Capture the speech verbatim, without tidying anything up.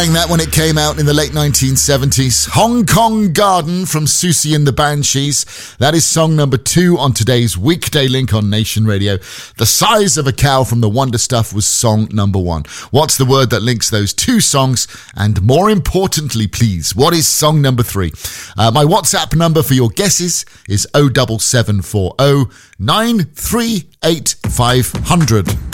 That when it came out in the late nineteen seventies. Hong Kong Garden from Susie and the Banshees. That is song number two on today's weekday link on Nation Radio. The Size of a Cow from the Wonder Stuff was song number one. What's the word that links those two songs? And more importantly, please, what is song number three? Uh, my WhatsApp number for your guesses is oh seven seven four oh nine three eight five hundred.